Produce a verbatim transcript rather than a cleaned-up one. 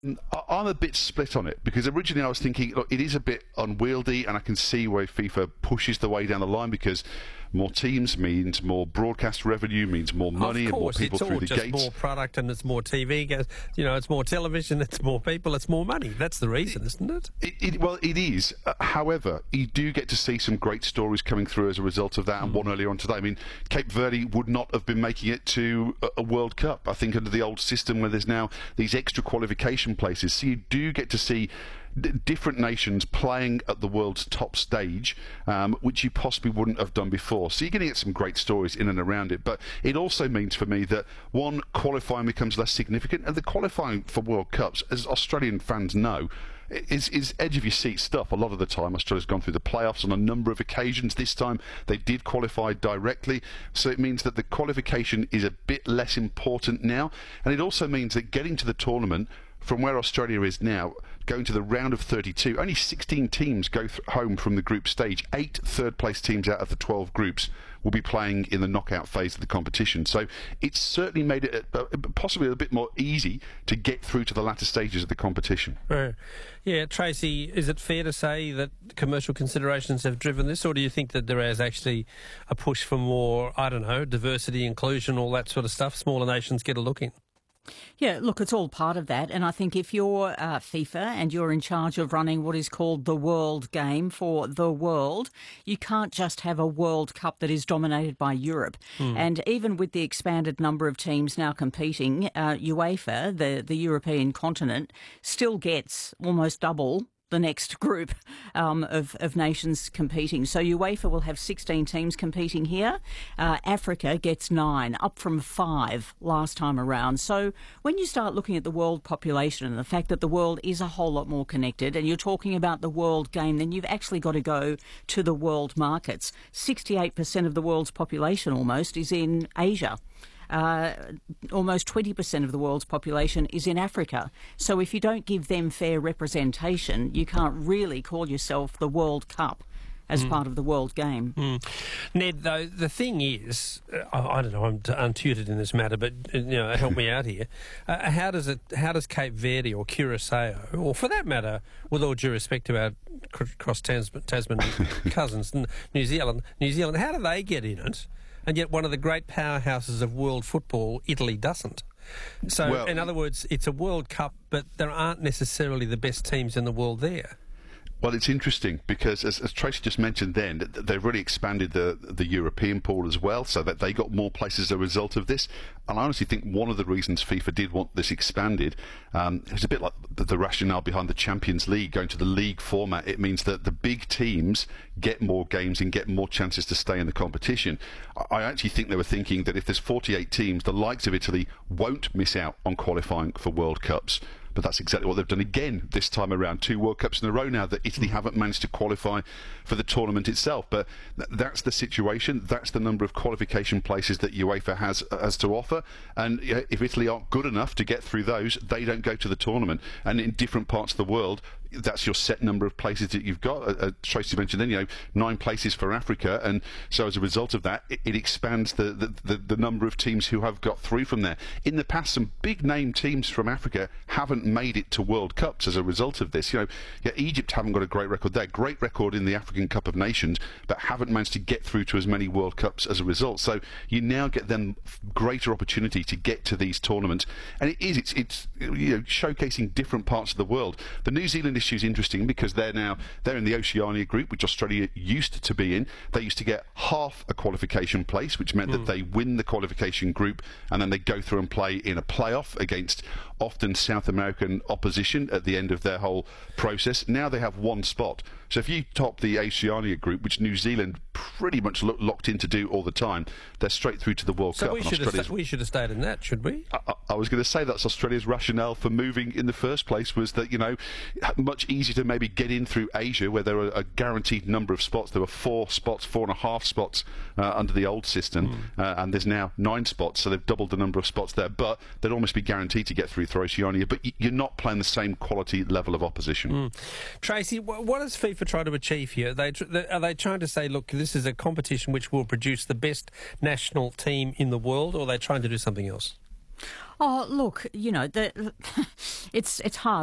I- I'm a bit split on it because originally I was thinking, look, it is a bit unwieldy, and I can see why FIFA pushes the way down the line because more teams means more broadcast revenue, means more money, of and course, more people it's through all the just gates. more product, and it's more T V. You know, it's more television, it's more people, it's more money. That's the reason, isn't it? It, it, well, it is. Uh, however, you do get to see some great stories coming through as a result of that, and one earlier on today. I mean, Cape Verde would not have been making it to a, a World Cup, I think, under the old system where there's now these extra qualification places. So you do get to see d- different nations playing at the world's top stage, um, which you possibly wouldn't have done before. So you're going to get some great stories in and around it. But it also means for me that, one, qualifying becomes less significant, and the qualifying for World Cups, as Australian fans know, is, is edge of your seat stuff. A lot of the time Australia's gone through the playoffs on a number of occasions. This time they did qualify directly, so it means that the qualification is a bit less important now, and it also means that getting to the tournament from where Australia is now, going to the round of thirty-two, only sixteen teams go th- home from the group stage. Eight third-place teams out of the twelve groups will be playing in the knockout phase of the competition. So it's certainly made it uh, possibly a bit more easy to get through to the latter stages of the competition. Uh, yeah, Tracy, is it fair to say that commercial considerations have driven this, or do you think that there is actually a push for more, I don't know, diversity, inclusion, all that sort of stuff? Smaller nations get a look in. Yeah, look, it's all part of that. And I think if you're uh, FIFA and you're in charge of running what is called the World Game for the world, you can't just have a World Cup that is dominated by Europe. Mm. And even with the expanded number of teams now competing, uh, UEFA, the, the European continent, still gets almost double the next group um, of, of nations competing. So UEFA will have sixteen teams competing here. Uh, Africa gets nine, up from five last time around. So when you start looking at the world population and the fact that the world is a whole lot more connected, and you're talking about the world game, then you've actually got to go to the world markets. sixty-eight percent of the world's population almost is in Asia. Uh, almost twenty percent of the world's population is in Africa. So if you don't give them fair representation, you can't really call yourself the World Cup as mm. part of the world game. Mm. Ned, though, the thing is, uh, I, I don't know, I'm t- untutored in this matter, but you know, help me out here. Uh, how does it? How does Cape Verde or Curacao, or for that matter, with all due respect to our cr- cross Tasman, Tasman cousins, New Zealand, New Zealand, how do they get in it? And yet one of the great powerhouses of world football, Italy, doesn't. So, well, in other words, it's a World Cup, but there aren't necessarily the best teams in the world there. Well, it's interesting because, as, as Tracy just mentioned then, they've really expanded the the European pool as well, so that they got more places as a result of this. And I honestly think one of the reasons FIFA did want this expanded, um, it was a bit like the, the rationale behind the Champions League, going to the league format. It means that the big teams get more games and get more chances to stay in the competition. I, I actually think they were thinking that if there's forty-eight teams, the likes of Italy won't miss out on qualifying for World Cups. But that's exactly what they've done again this time around. Two World Cups in a row now that Italy haven't managed to qualify for the tournament itself. But th- that's the situation. That's the number of qualification places that UEFA has has to offer. And you know, if Italy aren't good enough to get through those, they don't go to the tournament. And in different parts of the world, that's your set number of places that you've got. Uh, uh, Tracy mentioned then, you know, nine places for Africa, and so as a result of that, it, it expands the, the, the, the number of teams who have got through from there. In the past, some big name teams from Africa haven't made it to World Cups as a result of this. You know, yeah, Egypt haven't got a great record there, great record in the African Cup of Nations, but haven't managed to get through to as many World Cups as a result. So you now get them greater opportunity to get to these tournaments, and it is it's it's you know showcasing different parts of the world. The New Zealand issue is interesting because they're now they're in the Oceania group, which Australia used to be in. They used to get half a qualification place, which meant mm. that they win the qualification group and then they go through and play in a playoff against often South American opposition at the end of their whole process. Now they have one spot. So if you top the Oceania group, which New Zealand pretty much lo- locked in to do all the time, they're straight through to the World so Cup. We should, sta- we should have stayed in that, should we? I, I, I was going to say that's Australia's rationale for moving in the first place, was that, you know, much easier to maybe get in through Asia, where there are a guaranteed number of spots. There were four spots, four and a half spots uh, under the old system, mm. uh, and there's now nine spots, so they've doubled the number of spots there. But they'd almost be guaranteed to get through through Oceania, but y- you're not playing the same quality level of opposition. Mm. Tracy, wh- what does FIFA try to achieve here? Are they, tr- are they trying to say, look, this is a competition which will produce the best national team in the world, or are they trying to do something else? Oh, look, you know, the, it's it's hard.